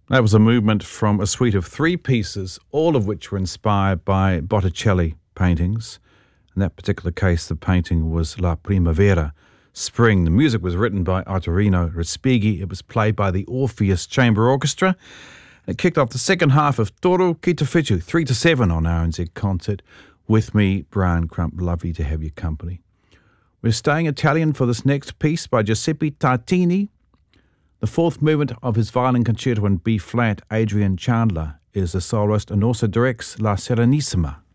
That was a movement from a suite of three pieces, all of which were inspired by Botticelli paintings. In that particular case, the painting was La Primavera, Spring. The music was written by Arturino Respighi. It was played by the Orpheus Chamber Orchestra. It kicked off the second half of Toru Kitafichu, 3 to 7 on RNZ Concert. With me, Brian Crump. Lovely to have your company. We're staying Italian for this next piece by Giuseppe Tartini. The fourth movement of his violin concerto in B-flat, Adrian Chandler, is the soloist and also directs La Serenissima.